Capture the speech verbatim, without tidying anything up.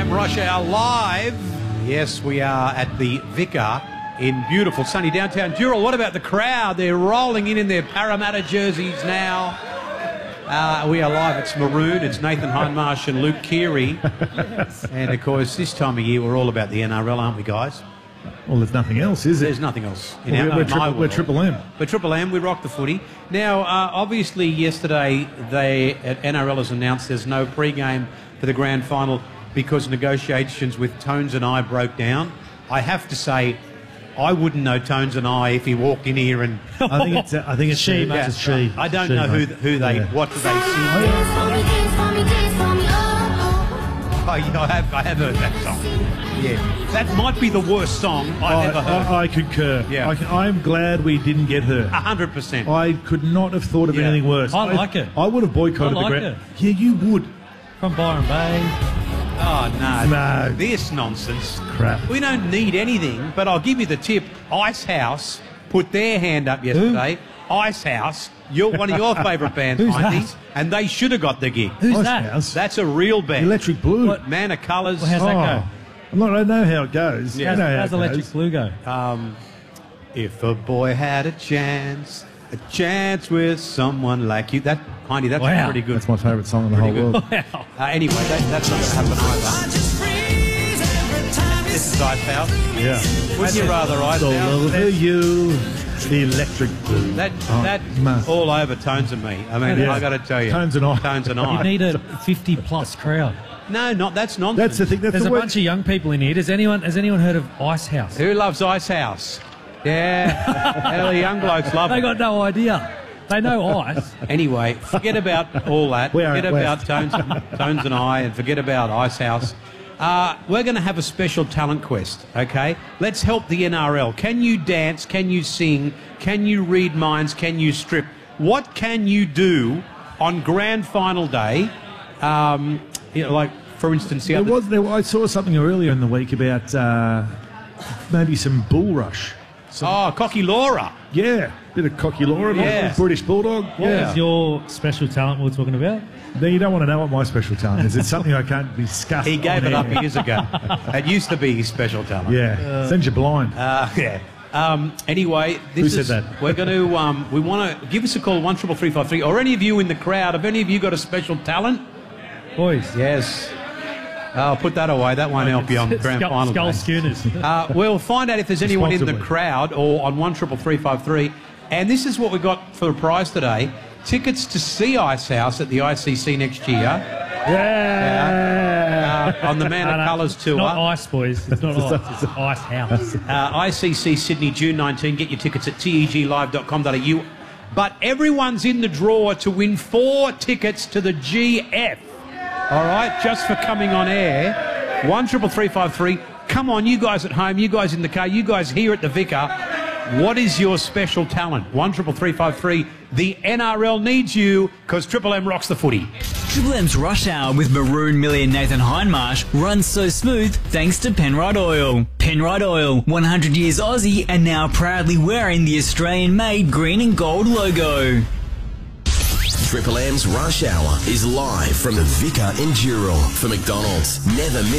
M Rush Hour live. Yes, we are at the Vicar in beautiful sunny downtown Dural. What about the crowd? They're rolling in in their Parramatta jerseys now. Uh, we are live. It's Maroon. It's Nathan Hindmarsh and Luke Keary. Yes. And, of course, this time of year we're all about the N R L, aren't we, guys? Well, there's nothing else, is there? There's nothing else. In well, our, we're, triple, we're Triple M. We're Triple M. We rock the footy. Now, uh, obviously, yesterday, they at N R L has announced there's no pre-game for the grand final because negotiations with Tones and I broke down. I have to say, I wouldn't know Tones and I if he walked in here and... I think it's a, I think it's she, mate. It's a she. I don't she, know who mate. who they yeah. what do they sing. Oh, yeah, I have I have heard that song. Yeah, that might be the worst song I've I, ever heard. I, I concur. Yeah. I, I'm glad we didn't get her. A hundred percent. I could not have thought of Yeah. anything worse. I like it. I would have boycotted I like the grand. it. Yeah, you would. From Byron Bay. Oh, no. No. This nonsense. Crap. We don't need anything, but I'll give you the tip. Ice House put their hand up yesterday. Who? Ice House, you're one of your favourite bands, Who's Hindy, that? and they should have got the gig. Who's Ice that? House? That's a real band. Electric Blue. What? Man of Colours. Well, how's oh. that I'm not, I know how it goes. Yeah. I know how How's it Electric goes. Blue go? Um, if a boy had a chance, a chance with someone like you. That, Hindy, that's Wow. pretty good. That's my favourite song in the whole Pretty good. world. Wow. Uh, anyway, that, that's not going to happen either. This is Ice House. Yeah. Would you rather Ice So House? over you, Electric Blue. That Oh, that must. all over Tones and me. I mean, Yeah. I got to tell you, Tones and I. Tones and You I. need a fifty plus crowd. No, not that's nonsense. That's the thing. That's There's the a word. bunch of young people in here. Does anyone has anyone heard of Ice House? Who loves Ice House? Yeah, Hell, the young blokes love They it. got no idea. They know ice. Anyway, forget about all that. We are Forget at about West. Tones, Tones and I, and forget about Ice House. Uh, we're going to have a special talent quest, okay? Let's help the N R L. Can you dance? Can you sing? Can you read minds? Can you strip? What can you do on grand final day? Um, you know, like, for instance, the There other... was, there, I saw something earlier in the week about uh, maybe some bull rush. Some, Oh, Cocky Laura. yeah, bit of cocky Laura, Yeah. British bulldog. What yeah. was your special talent we were talking about? Then you don't want to know what my special talent is. It's something I can't discuss. He gave on it up air. years ago. It used to be his special talent. Yeah, sends you blind. Uh, yeah. Um, anyway, this Who said is, that? we're going to, um, we want to give us a call, one triple three five three, or any of you in the crowd, have any of you got a special talent? Boys. Yes. I'll put that away. That won't help you on grand Skull, final skull day. schooners. Uh, we'll find out if there's anyone in the Responsibly. crowd or on one triple three five three. And this is what we got for the prize today. Tickets to see Ice House at the I C C next year. Yeah. Uh, on the Man No, of no, Colours it's tour. not ice, boys. It's not ice. It's Ice House. Uh, I C C Sydney, June nineteenth. Get your tickets at T E G live dot com dot A U. But everyone's in the draw to win four tickets to the G F. All right, just for coming on air. one triple three five three. Come on, you guys at home, you guys in the car, you guys here at the Vicar. What is your special talent? one triple three five three. The N R L needs you because Triple M rocks the footy. Triple M's Rush Hour with Maroon Millie and Nathan Hindmarsh runs so smooth thanks to Penrite Oil. Penrite Oil, one hundred years Aussie and now proudly wearing the Australian-made green and gold logo. Triple M's Rush Hour is live from the Vicar in Dural for McDonald's. Never miss